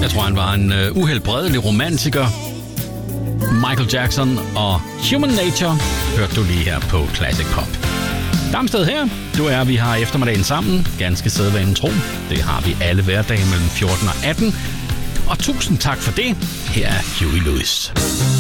Jeg tror, han var en uhelbredelig romantiker. Michael Jackson og Human Nature hørte du lige her på Classic Pop. Damsted her. Vi har eftermiddagen sammen. Ganske sædvanen tro. Det har vi alle hverdage mellem 14 og 18. Og tusind tak for det. Her er Huey Lewis.